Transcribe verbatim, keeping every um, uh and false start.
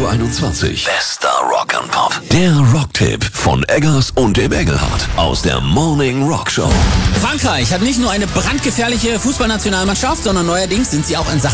Uhr einundzwanzig. Bester Rock and Pop. Der Rocktipp von Eggers und dem Engelhardt aus der Morning Rock Show. Frankreich hat nicht nur eine brandgefährliche Fußballnationalmannschaft, sondern neuerdings sind sie auch in Sachen